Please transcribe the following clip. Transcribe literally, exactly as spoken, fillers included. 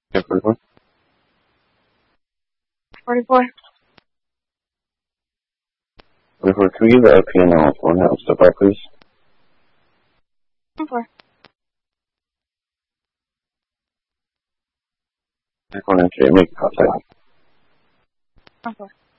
Yeah, forty-four. forty-four. forty-four, can we give the I P and L one now? Step by, please. forty-four. Back on entry, make contact. forty-four.